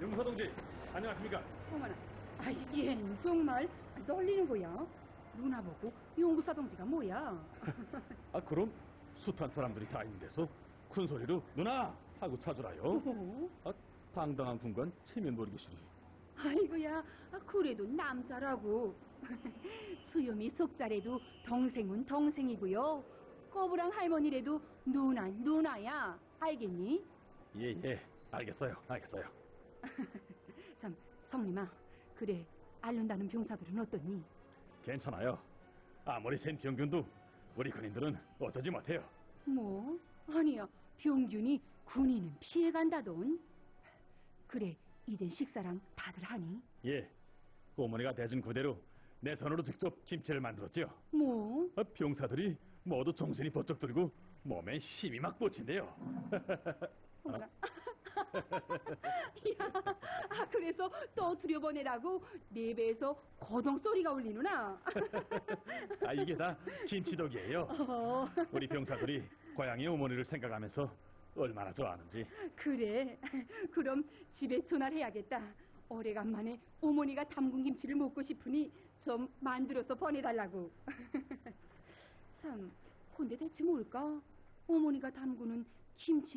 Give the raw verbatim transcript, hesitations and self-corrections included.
병사 동지, 안녕하십니까? 어머나, 아, 얘는 정말 떨리는 거야. 누나 보고 용구사 동지가 뭐야? 아, 그럼 숱한 사람들이 다 있는 데서 큰 소리로 누나! 하고 찾으라요. 어? 아, 당당한 군관 체면 모르기 싫이. 아이고야, 아, 그래도 남자라고. 수염이 속자래도 동생은 동생이고요. 거부랑 할머니래도 누나 누나야. 알겠니? 예, 예, 알겠어요, 알겠어요. 참, 성님아, 그래, 앓는다는 병사들은 어떠니? 괜찮아요. 아무리 센 병균도 우리 군인들은 어쩌지 못해요. 뭐? 아니야, 병균이 군인은 피해간다던. 그래, 이젠 식사랑 다들 하니? 예, 어머니가 대준 그대로 내 손으로 직접 김치를 만들었죠. 뭐? 아, 병사들이 모두 정신이 번쩍 들고 몸에 힘이 막 뻗친대요. 어머나. 야, 아, 그래서 또 들여보내라고 네 배에서 거동 소리가 울리누나. 아, 이게 다 김치덕이에요. 어. 우리 병사들이 고향의 어머니를 생각하면서 얼마나 좋아하는지. 그래, 그럼 집에 전화를 해야겠다. 오래간만에 어머니가 담근 김치를 먹고 싶으니 좀 만들어서 보내달라고. 참, 근데 대체 뭘까? 어머니가 담그는 김치